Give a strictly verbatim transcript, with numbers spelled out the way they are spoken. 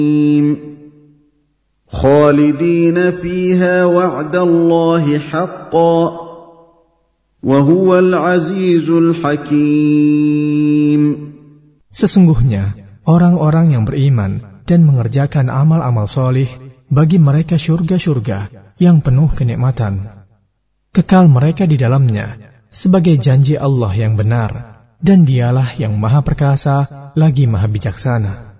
خالدين فيها وعد الله حقا وهو العزيز الحكيم. Sesungguhnya orang-orang yang beriman dan mengerjakan amal-amal solih, bagi mereka syurga-syurga yang penuh kenikmatan. Kekal mereka di dalamnya sebagai janji Allah yang benar, dan dialah yang maha perkasa lagi maha bijaksana.